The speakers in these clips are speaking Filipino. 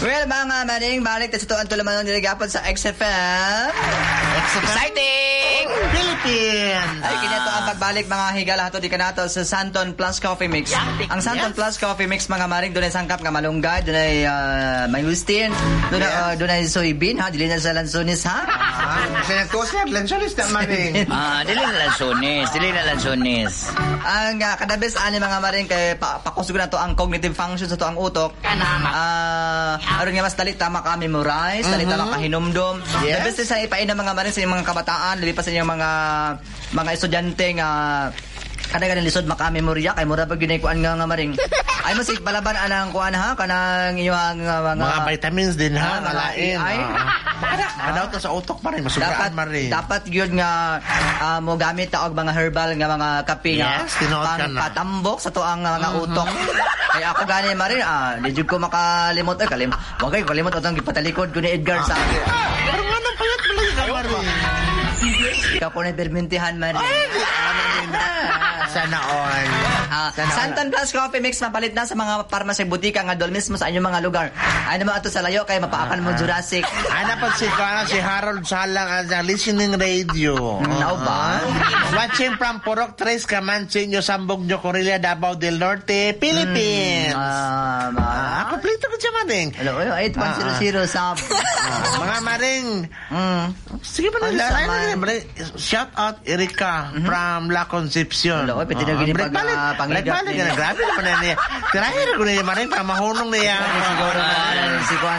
Well, mga maring, balik na sa tuwan tulaman ng nilagapon sa XFM. Exciting! Philippines! Ay, kinato ang pagbalik mga higala hato di kanato sa Santon Plus Coffee Mix. Ang Santon Plus Coffee Mix mga maring, doon ay sangkap nga malunggay, doon ay mangustin, doon ay soybean, ha? Dili na sa lansones, ha? Kasi nagtusir, lansones na maring. Dili na lansones. Ang kadabes ani mga maring, kay pakusog na to ang cognitive function sa to ang utok. Aron nga mas dali tama ka memorize, dali tama ka hinumdum. Yes. The best is sa ipain ng mga maring sa mga kabataan, dili pa sa inyong mga estudyante nga kada lisod maka-memorya kay mura pag ginikuan nga maring. Ay mo sig balaban anang kuan ha kanang iyong mga vitamins din ha, malain. Daw to sa utok pa rin, masugaan maring. Dapat gyud nga mo gamit ta og mga herbal nga mga kape nga patambok sa tuang mga utok. Kaya ako gani maring di jud ko makalimot wagay kalimot atong gipatalikod ko ni Edgar sa akin. Pero nga nang payat maring. Ikaw po na permintihan maring. Sana all. Santon Plus Coffee Mix mapalit na sa mga parmasy butika nga dol mismo sa inyong mga lugar. Ay naman ato sa layo kay mapaakan mo Jurassic. Ana pag si Harold Salang ang listening radio. Now ba? Watching from Purok Tres Camansinyo, Sambog, Corillo, Davao del Norte, Philippines. Kompleto ko siya maring. Hello, 8100 sub. Mga maring. Sige pa na. Shout out Erika from La Concepcion. Hello, pwede na gini Balik na, grabe naman na niya. Tirahin ko na niya maring, pamahunong niya. Siguro na si Juan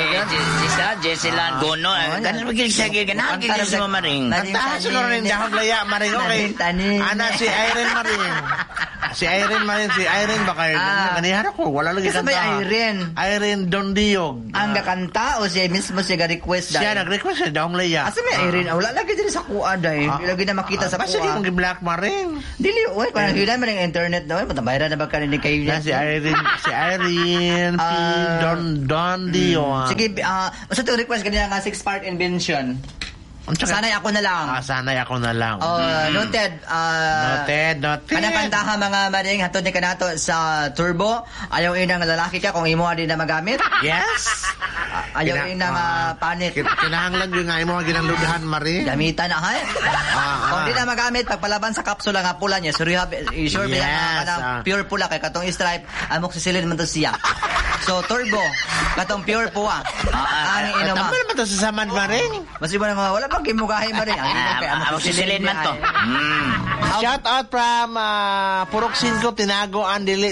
Jesselan Gono. Ganun magiging siya ganahan sa mga maring. Kantahan siguro rin dahon laya maring. Okay. Ana si Irene maring. Si Irene baka ganihara ko. Wala lagi kanta. Kasi may Irene Dondiog. Ang gakanta o siya mismo siya ga-request dahil? Siya nag-request siya dahon laya. Kasi may Irene. Wala lagi din sa kuha dahil. Lagi na makita sa kuha. Kasi di mong gi-black maring. Dili, uy. Kung nakita mo ng internet na, matabayran na ba ka rin kayo niya? Si Irene Dondiog. Sige, basta ito request kanina nga 6-part invention. Sanay ako na lang. Sanay ako na lang. Noted. Noted. Kanang-kantaha mga maring hatod ni kanato sa turbo. Ayaw inang lalaki ka kung imo din na magamit. Yes. Ayaw inang panit. Kinahanglan yung nga imo ginangludahan maring. Gamitan na hay. Kung di na magamit pagpalaban sa kapsula nga pula niya. Sure ba pure pula kay katong stripe amok sisilin man to siya. So turbo katong pure puwa. Ang inuma. Tama naman to sa samad maring. Masibo na wala pag kimugahay maring. Ang sisilin man to. Shout out from Purok 5 Tinago Andili.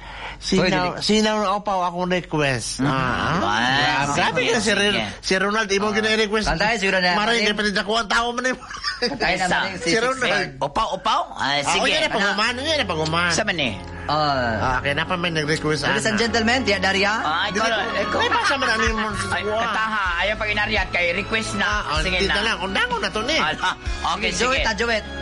Sinaw na opaw akong request. Grabe ka si Ronald imo gina-request. Kantay siguro na. Maring kapilit ako ang tao man. Kantay na maring si Ronald. Opaw? Sige. Yan na paguman. Sa man eh. Kaya na pa may nag-request. Ladies and gentlemen, Tia Daria. Ikaw pa sa man ano mo. Kataha, ayaw pag inariat kay request na. Sige na. Undangon na to ni. Okay, sige. Joet.